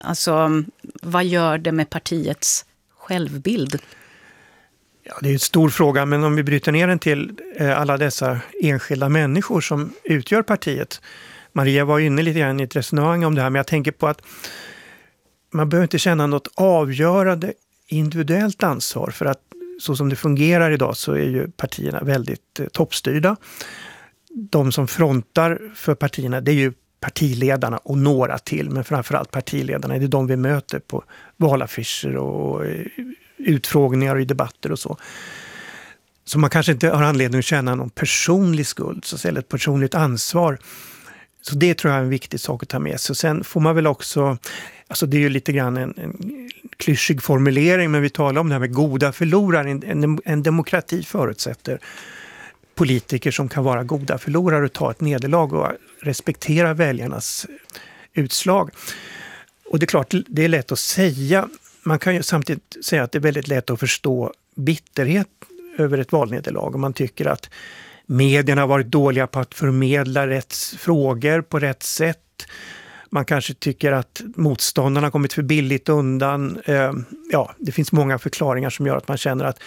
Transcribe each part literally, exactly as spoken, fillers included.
Alltså, vad gör det med partiets självbild? Ja, det är en stor fråga, men om vi bryter ner den till alla dessa enskilda människor som utgör partiet. Maria var inne lite grann i ett resonemang om det här, men jag tänker på att man behöver inte känna något avgörande individuellt ansvar, för att så som det fungerar idag så är ju partierna väldigt eh, toppstyrda. De som frontar för partierna, det är ju partiledarna och några till, men framförallt partiledarna. Det är de vi möter på valaffischer och eh, utfrågningar och i debatter och så. Så man kanske inte har anledning att känna någon personlig skuld, så eller ett personligt ansvar. Så det tror jag är en viktig sak att ta med sig. Sen får man väl också, alltså det är ju lite grann en, en klyschig formulering, men vi talar om det här med goda förlorare. En, en, en demokrati förutsätter politiker som kan vara goda förlorare och ta ett nederlag och respektera väljarnas utslag. Och det är klart, det är lätt att säga. Man kan ju samtidigt säga att det är väldigt lätt att förstå bitterhet över ett valnederlag. Och man tycker att medierna har varit dåliga på att förmedla rätt frågor på rätt sätt. Man kanske tycker att motståndarna har kommit för billigt undan. Ja, det finns många förklaringar som gör att man känner att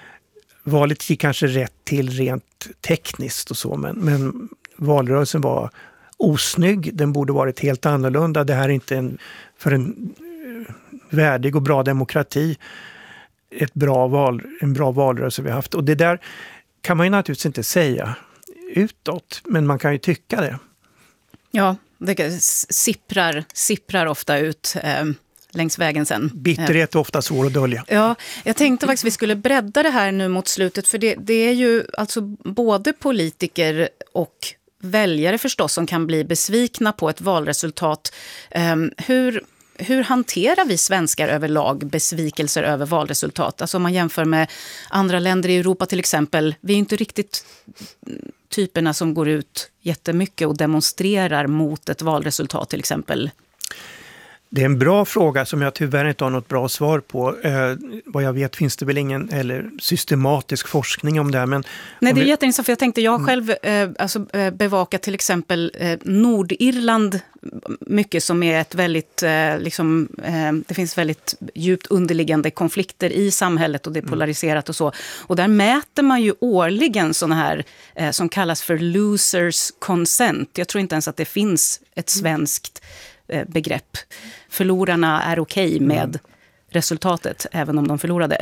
valet gick kanske rätt till rent tekniskt och så. Men, men valrörelsen var osnygg. Den borde varit helt annorlunda. Det här är inte en, för en värdig och bra demokrati ett bra val, en bra valrörelse vi har haft. Och det där kan man ju naturligtvis inte säga utåt, men man kan ju tycka det. Ja, det sipprar, sipprar ofta ut eh, längs vägen sen. Bitterhet är ofta svår att dölja. Ja, jag tänkte faktiskt vi skulle bredda det här nu mot slutet, för det, det är ju alltså både politiker och väljare förstås som kan bli besvikna på ett valresultat. Eh, hur... Hur hanterar vi svenskar överlag besvikelser över valresultat? Alltså om man jämför med andra länder i Europa till exempel. Vi är inte riktigt typerna som går ut jättemycket och demonstrerar mot ett valresultat till exempel. Det är en bra fråga som jag tyvärr inte har något bra svar på. Eh, vad jag vet finns det väl ingen eller systematisk forskning om det här. Men Nej, det är vi... jätteintressant, för jag tänkte, jag har själv eh, alltså, eh, bevakat till exempel eh, Nordirland mycket, som är ett väldigt, eh, liksom, eh, det finns väldigt djupt underliggande konflikter i samhället och det är polariserat och så. Och där mäter man ju årligen sådana här eh, som kallas för losers consent. Jag tror inte ens att det finns ett svenskt begrepp. Förlorarna är okej med mm. resultatet, även om de förlorade.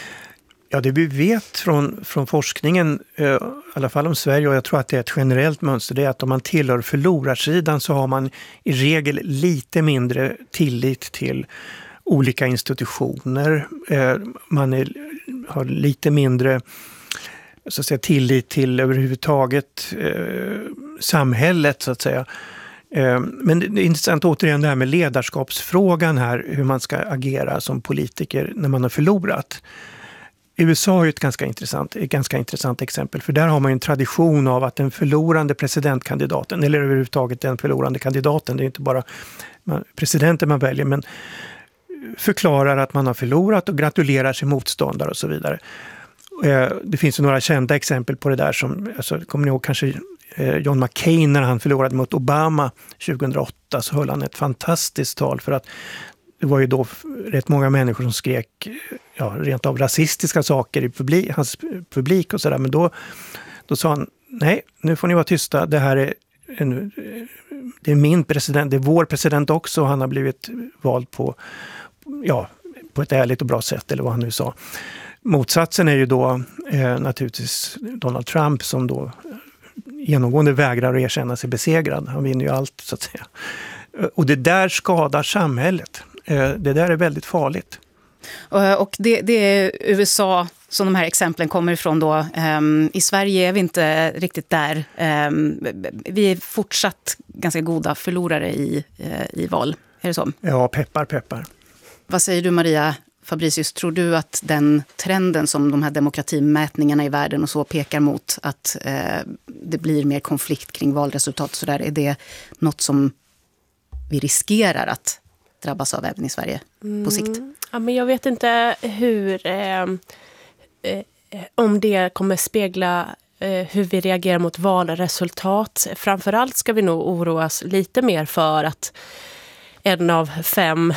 Ja, det vi vet från, från forskningen, eh, i alla fall om Sverige, och jag tror att det är ett generellt mönster, det är att om man tillhör förlorarsidan så har man i regel lite mindre tillit till olika institutioner. Eh, man är, har lite mindre så att säga, tillit till överhuvudtaget eh, samhället, så att säga. Men det är intressant återigen det här med ledarskapsfrågan här, hur man ska agera som politiker när man har förlorat. U S A är ett ganska intressant, ett ganska intressant exempel, för där har man en tradition av att den förlorande presidentkandidaten, eller överhuvudtaget den förlorande kandidaten, det är inte bara man, presidenten man väljer, men förklarar att man har förlorat och gratulerar sin motståndare och så vidare. Det finns ju några kända exempel på det där, som, alltså, kommer ni ihåg kanske John McCain när han förlorade mot Obama tjugohundraåtta, så höll han ett fantastiskt tal, för att det var ju då rätt många människor som skrek ja, rent av rasistiska saker i publik, hans publik och sådär, men då, då sa han, nej, nu får ni vara tysta, det här är, en, det är min president, det är vår president också, han har blivit vald på, ja, på ett ärligt och bra sätt, eller vad han nu sa. Motsatsen är ju då eh, naturligtvis Donald Trump, som då genomgående vägrar att erkänna sig besegrad. Han vinner ju allt, så att säga. Och det där skadar samhället. Det där är väldigt farligt. Och det, det är U S A som de här exemplen kommer ifrån då. I Sverige är vi inte riktigt där. Vi är fortsatt ganska goda förlorare i, i val. Är det så? Ja, peppar, peppar. Vad säger du, Maria Fabricius? Tror du att den trenden som de här demokratimätningarna i världen och så pekar mot, att eh, det blir mer konflikt kring valresultat så där, är det något som vi riskerar att drabbas av även i Sverige på sikt? Mm. Ja, men jag vet inte hur eh, eh, om det kommer spegla eh, hur vi reagerar mot valresultat. Framförallt ska vi nog oroas lite mer för att en av fem